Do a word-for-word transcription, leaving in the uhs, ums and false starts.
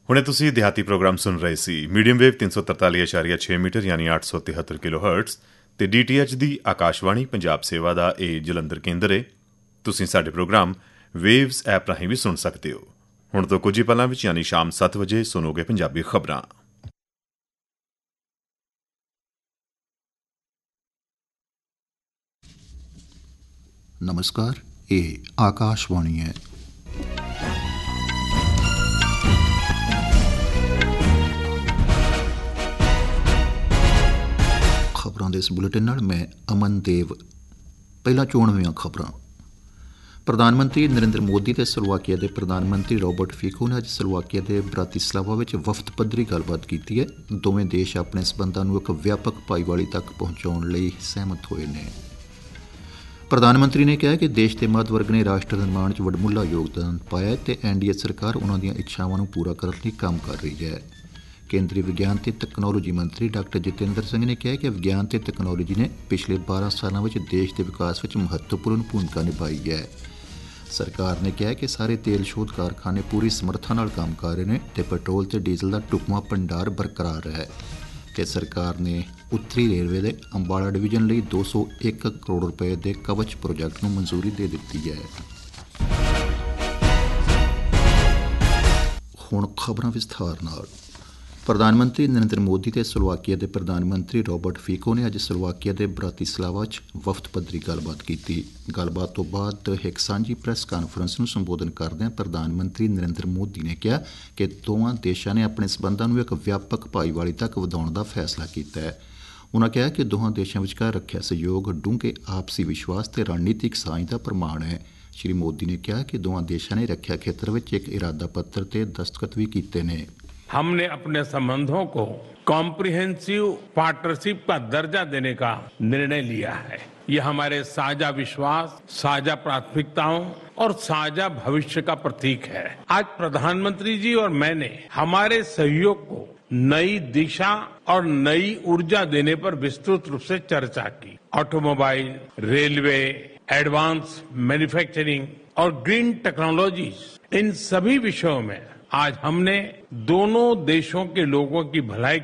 ਹੁਣੇ ਤੁਸੀਂ ਦਿਹਾਤੀ ਪ੍ਰੋਗਰਾਮ ਸੁਣ ਰਹੇ ਸੀ ਮੀਡੀਅਮ ਵੇਵ ਤਿੰਨ ਸੌ ਤਰਤਾਲੀ ਇਸ਼ਾਰੀਆ ਛੇ ਮੀਟਰ ਯਾਨੀ ਅੱਠ ਸੌ ਤਿਹੱਤਰ ਕਿਲੋ ਹਰਟਜ਼ ਤੇ ਡੀ ਟੀ ਐਚ ਦੀ ਆਕਾਸ਼ਵਾਣੀ ਪੰਜਾਬ ਸੇਵਾ ਦਾ ਇਹ ਜਲੰਧਰ ਕੇਂਦਰ ਹੈ। ਤੁਸੀਂ ਸਾਡੇ ਪ੍ਰੋਗਰਾਮ ਵੇਵਜ਼ ਐਪ ਰਾਹੀਂ ਵੀ ਸੁਣ ਸਕਦੇ ਹੋ। ਹੁਣ ਤੋਂ ਕੁਝ ਹੀ ਪਲਾਂ ਵਿੱਚ ਯਾਨੀ ਸ਼ਾਮ ਸੱਤ ਵਜੇ ਸੁਣੋਗੇ ਪੰਜਾਬੀ ਖਬਰਾਂ। ਨਮਸਕਾਰ, ਇਹ ਆਕਾਸ਼ਵਾਣੀ ਹੈ। ਖਬਰਾਂ ਦੇ ਇਸ ਬੁਲੇਟਿਨ ਨਾਲ ਮੈਂ ਅਮਨ ਦੇਵ। ਪਹਿਲਾਂ ਚੋਣਵੀਆਂ ਖਬਰਾਂ। ਪ੍ਰਧਾਨ ਮੰਤਰੀ ਨਰਿੰਦਰ ਮੋਦੀ ਤੇ ਸਲੋਵਾਕੀਆ ਦੇ ਪ੍ਰਧਾਨ ਮੰਤਰੀ ਰੋਬਰਟ ਫੀਕੋ ਨੇ ਅੱਜ ਸਲੋਵਾਕੀਆ ਦੇ ਬ੍ਰਾਤਿਸਲਾਵਾ ਵਿੱਚ ਵਫਦ ਪੱਧਰੀ ਗੱਲਬਾਤ ਕੀਤੀ ਹੈ। ਦੋਵੇਂ ਦੇਸ਼ ਆਪਣੇ ਸਬੰਧਾਂ ਨੂੰ ਇੱਕ ਵਿਆਪਕ ਭਾਈਵਾਲੀ ਤੱਕ ਪਹੁੰਚਾਉਣ ਲਈ ਸਹਿਮਤ ਹੋਏ ਨੇ। ਪ੍ਰਧਾਨ ਮੰਤਰੀ ਨੇ ਕਿਹਾ ਕਿ ਦੇਸ਼ ਦੇ ਮੱਧ ਵਰਗ ਨੇ ਰਾਸ਼ਟਰ ਨਿਰਮਾਣ 'ਚ ਵਡਮੁੱਲਾ ਯੋਗਦਾਨ ਪਾਇਆ ਅਤੇ ਐਨ ਡੀ ਏ ਸਰਕਾਰ ਉਨ੍ਹਾਂ ਦੀਆਂ ਇੱਛਾਵਾਂ ਨੂੰ ਪੂਰਾ ਕਰਨ ਲਈ ਕੰਮ ਕਰ ਰਹੀ ਹੈ। ਕੇਂਦਰੀ ਵਿਗਿਆਨ ਤੇ ਤਕਨਾਲੋਜੀ ਮੰਤਰੀ ਡਾਕਟਰ ਜਤਿੰਦਰ ਸਿੰਘ ਨੇ ਕਿਹਾ ਕਿ ਵਿਗਿਆਨ ਤੇ ਤਕਨਾਲੋਜੀ ਨੇ ਪਿਛਲੇ ਬਾਰਾਂ ਸਾਲਾਂ ਵਿੱਚ ਦੇਸ਼ ਦੇ ਵਿਕਾਸ ਵਿੱਚ ਮਹੱਤਵਪੂਰਨ ਭੂਮਿਕਾ ਨਿਭਾਈ ਹੈ। ਸਰਕਾਰ ਨੇ ਕਿਹਾ ਕਿ ਸਾਰੇ ਤੇਲ ਸ਼ੋਧ ਕਾਰਖਾਨੇ ਪੂਰੀ ਸਮਰੱਥਾ ਨਾਲ ਕੰਮ ਕਰ ਰਹੇ ਨੇ ਅਤੇ ਪੈਟਰੋਲ ਤੇ ਡੀਜ਼ਲ ਦਾ ਢੁਕਵਾਂ ਭੰਡਾਰ ਬਰਕਰਾਰ ਹੈ ਕਿ ਸਰਕਾਰ ਨੇ ਉੱਤਰੀ ਰੇਲਵੇ ਦੇ ਅੰਬਾਲਾ ਡਿਵੀਜ਼ਨ ਲਈ ਦੋ ਸੌ ਇੱਕ ਕਰੋੜ ਰੁਪਏ ਦੇ ਕਵਚ ਪ੍ਰੋਜੈਕਟ ਨੂੰ ਮਨਜ਼ੂਰੀ ਦੇ ਦਿੱਤੀ ਹੈ। ਹੁਣ ਖਬਰਾਂ ਵਿਸਥਾਰ ਨਾਲ। ਪ੍ਰਧਾਨ ਮੰਤਰੀ ਨਰਿੰਦਰ ਮੋਦੀ ਤੇ ਸਲੋਵਾਕੀਆ ਦੇ ਪ੍ਰਧਾਨ ਮੰਤਰੀ ਰੋਬਰਟ ਫੀਕੋ ਨੇ ਅੱਜ ਸਲੋਵਾਕੀਆ ਦੇ ਬ੍ਰਾਤਿਸਲਾਵਾ 'ਚ ਵਫਦ ਪੱਧਰੀ ਗੱਲਬਾਤ ਕੀਤੀ। ਗੱਲਬਾਤ ਤੋਂ ਬਾਅਦ ਇੱਕ ਸਾਂਝੀ ਪ੍ਰੈਸ ਕਾਨਫਰੰਸ ਨੂੰ ਸੰਬੋਧਨ ਕਰਦਿਆਂ ਪ੍ਰਧਾਨ ਮੰਤਰੀ ਨਰਿੰਦਰ ਮੋਦੀ ਨੇ ਕਿਹਾ ਕਿ ਦੋਵਾਂ ਦੇਸ਼ਾਂ ਨੇ ਆਪਣੇ ਸਬੰਧਾਂ ਨੂੰ ਇੱਕ ਵਿਆਪਕ ਭਾਈਵਾਲੀ ਤੱਕ ਵਧਾਉਣ ਦਾ ਫੈਸਲਾ ਕੀਤਾ ਹੈ। ਉਨ੍ਹਾਂ ਕਿਹਾ ਕਿ ਦੋਹਾਂ ਦੇਸ਼ਾਂ ਵਿਚਕਾਰ ਰੱਖਿਆ ਸਹਿਯੋਗ ਡੂੰਘੇ ਆਪਸੀ ਵਿਸ਼ਵਾਸ ਤੇ ਰਣਨੀਤਿਕ ਸਾਂਝ ਦਾ ਪ੍ਰਮਾਣ ਹੈ। ਸ਼੍ਰੀ ਮੋਦੀ ਨੇ ਕਿਹਾ ਕਿ ਦੋਵਾਂ ਦੇਸ਼ਾਂ ਨੇ ਰੱਖਿਆ ਖੇਤਰ ਵਿੱਚ ਇੱਕ ਇਰਾਦਾ ਪੱਤਰ ਤੇ ਦਸਤਖਤ ਵੀ ਕੀਤੇ ਨੇ। हमने अपने संबंधों को कॉम्प्रिहेंसिव पार्टनरशिप का दर्जा देने का निर्णय लिया है। ये हमारे साझा विश्वास, साझा प्राथमिकताओं और साझा भविष्य का प्रतीक है। आज प्रधानमंत्री जी और मैंने हमारे सहयोग को नई दिशा और नई ऊर्जा देने पर विस्तृत रूप से चर्चा की। ऑटोमोबाइल, रेलवे, एडवांस मैन्युफैक्चरिंग और ग्रीन टेक्नोलॉजीज, इन सभी विषयों में आज हमने दोनों देशों के लोगों की भलाई